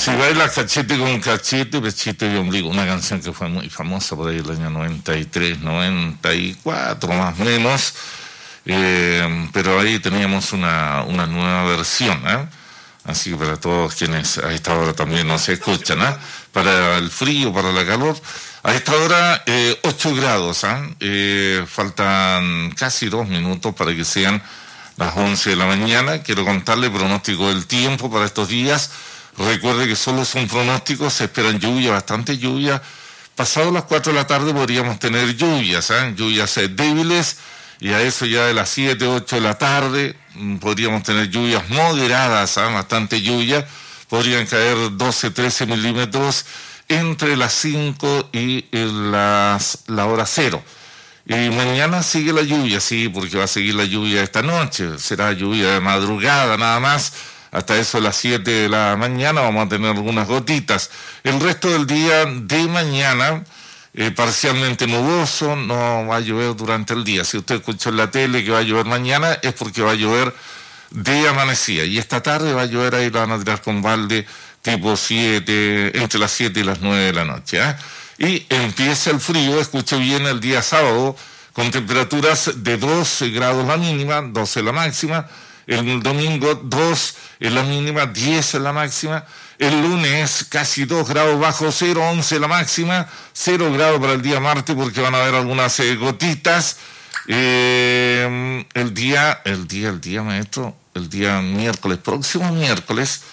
Si baila cachete con cachete, pechito y ombligo, una canción que fue muy famosa por ahí el año 93, 94 más o menos, pero ahí teníamos una nueva versión, ¿eh? Así que para todos quienes a esta hora también nos escuchan, ¿eh? Para el frío, para la calor, a esta hora 8 grados, faltan casi 2 minutos para que sean las 11 de la mañana. Quiero contarle el pronóstico del tiempo para estos días. Recuerde que solo es un pronóstico, se esperan lluvia, bastante lluvia. Pasado las 4 de la tarde podríamos tener lluvias, lluvias débiles, y a eso ya de las 7, 8 de la tarde podríamos tener lluvias moderadas, bastante lluvia. Podrían caer 12, 13 milímetros entre las 5 y la hora 0. Y mañana sigue la lluvia, sí, porque va a seguir la lluvia esta noche. Será lluvia de madrugada nada más. Hasta eso de las 7 de la mañana vamos a tener algunas gotitas. El resto del día de mañana, parcialmente nuboso, no va a llover durante el día. Si usted escuchó en la tele que va a llover mañana, es porque va a llover de amanecida. Y esta tarde va a llover, ahí la van a tirar con balde tipo 7, entre las 7 y las 9 de la noche. Y empieza el frío, escuche bien, el día sábado, con temperaturas de 12 grados la mínima, 12 la máxima. El domingo 2 es la mínima, 10 es la máxima. El lunes casi 2 grados bajo cero, 11 la máxima. 0 grados para el día martes porque van a haber algunas gotitas. El día maestro, el día miércoles, próximo miércoles,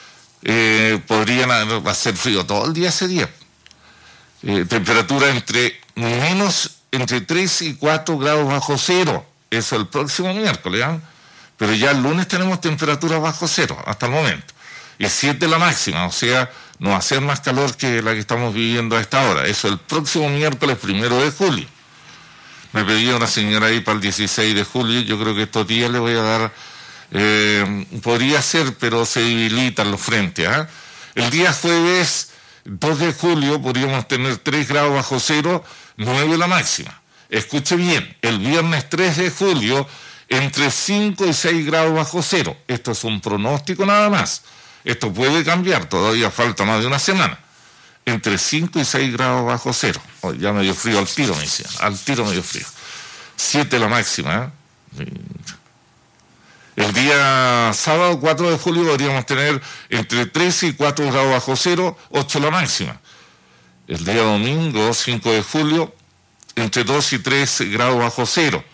va a ser frío todo el día ese día. Temperatura entre 3 y 4 grados bajo cero. Eso el próximo miércoles, Pero ya el lunes tenemos temperaturas bajo cero hasta el momento. Y 7 la máxima, o sea, no va a ser más calor que la que estamos viviendo a esta hora. Eso el próximo miércoles 1 de julio. Me pedía una señora ahí para el 16 de julio. Yo creo que estos días le voy a dar... podría ser, pero se debilitan los frentes. El día jueves 2 de julio podríamos tener 3 grados bajo cero, 9 la máxima. Escuche bien, el viernes 3 de julio... entre 5 y 6 grados bajo cero. Esto es un pronóstico nada más. Esto puede cambiar, todavía falta más de una semana. Entre 5 y 6 grados bajo cero. Oh, ya me dio frío al tiro, me decían. Al tiro me dio frío. 7 la máxima. El día sábado 4 de julio podríamos tener entre 3 y 4 grados bajo cero, 8 la máxima. El día domingo 5 de julio, entre 2 y 3 grados bajo cero.